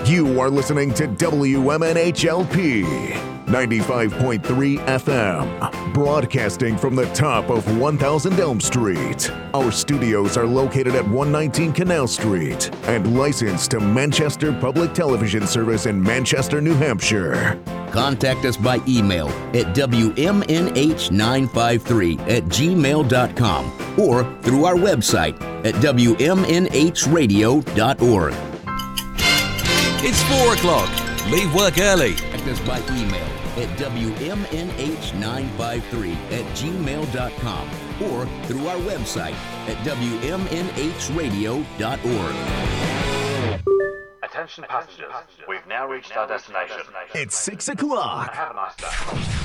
You are listening to WMNHLP 95.3 FM, broadcasting from the top of 1000 Elm Street. Our studios are located at 119 Canal Street and licensed to Manchester Public Television Service in Manchester, New Hampshire. Contact us by email at WMNH953@gmail.com or through our website at WMNHradio.org. It's 4 o'clock. Leave work early. Contact us by email at WMNH953@gmail.com or through our website at WMNHradio.org. Attention passengers, we've now reached our destination. It's 6 o'clock. Have a nice day.